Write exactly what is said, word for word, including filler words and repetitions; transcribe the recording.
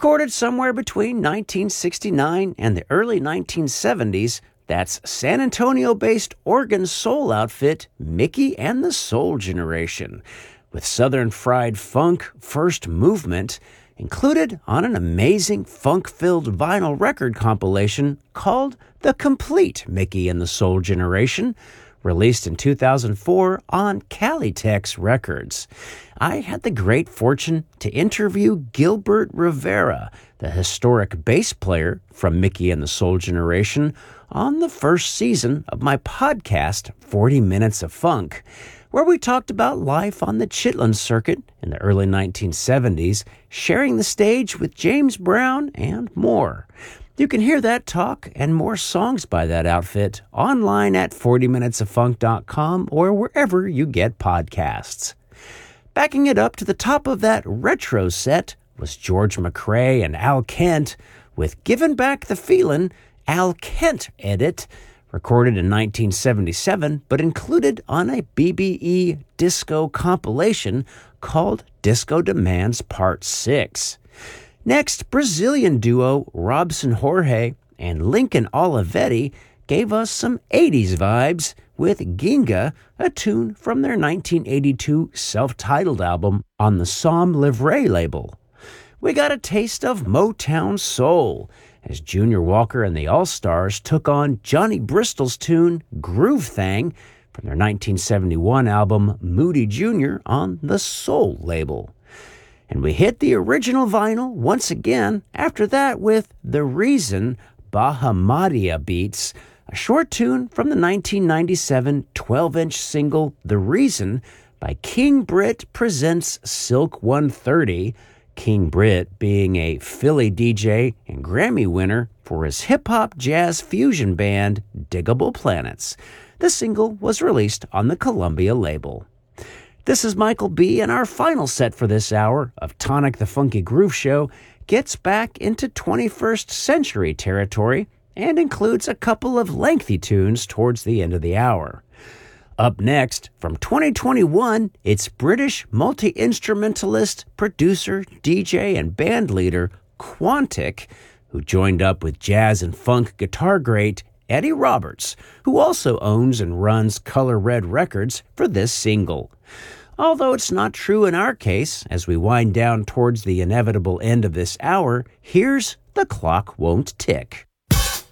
Recorded somewhere between nineteen sixty-nine and the early nineteen seventies, that's San Antonio-based Oregon soul outfit Mickey and the Soul Generation, with Southern Fried Funk First Movement, included on an amazing funk-filled vinyl record compilation called The Complete Mickey and the Soul Generation, released in two thousand four on Calitex Records. I had the great fortune to interview Gilbert Rivera, the historic bass player from Mickey and the Soul Generation, on the first season of my podcast, forty minutes of Funk, where we talked about life on the Chitlin circuit in the early nineteen seventies, sharing the stage with James Brown, and more. You can hear that talk and more songs by that outfit online at forty minutes of funk dot com or wherever you get podcasts. Backing it up to the top of that retro set was George McCrae and Al Kent with Givin' Back the Feelin', Al Kent edit, recorded in nineteen seventy-seven, but included on a B B E disco compilation called Disco Demands Part six. Next, Brazilian duo Robson Jorge and Lincoln Olivetti gave us some eighties vibes with Ginga, a tune from their nineteen eighty-two self-titled album on the Somme Livre label. We got a taste of Motown Soul as Junior Walker and the All-Stars took on Johnny Bristol's tune Groove Thang from their nineteen seventy-one album Moody Junior on the Soul label. And we hit the original vinyl once again after that with The Reason, Bahamadia Beats, a short tune from the nineteen ninety-seven twelve-inch single The Reason by King Britt Presents Silk one thirty, King Britt being a Philly D J and Grammy winner for his hip-hop jazz fusion band Diggable Planets. The single was released on the Columbia label. This is Michael B., and our final set for this hour of Tonic the Funky Groove Show gets back into twenty-first century territory and includes a couple of lengthy tunes towards the end of the hour. Up next, from twenty twenty-one, it's British multi-instrumentalist, producer, D J, and band leader Quantic, who joined up with jazz and funk guitar great Eddie Roberts, who also owns and runs Color Red Records, for this single. Although it's not true in our case, as we wind down towards the inevitable end of this hour, here's The Clock Won't Tick.